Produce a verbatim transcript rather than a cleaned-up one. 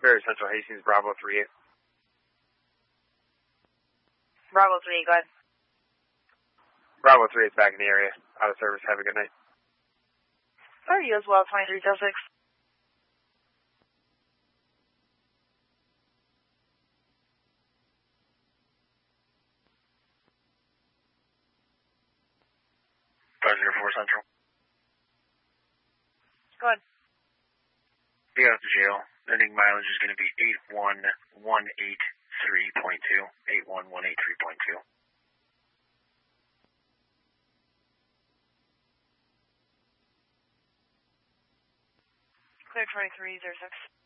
Very Central Hastings, Bravo three eight. Bravo three eight, go ahead. Bravo three eight's back in the area. Out of service. Have a good night. Are you as well, twenty-three oh six? five zero four Central. Go ahead. We got the jail. Ending mileage is going to be eight one one eight three point two. eight one one eight three point two. Clear twenty-three oh six.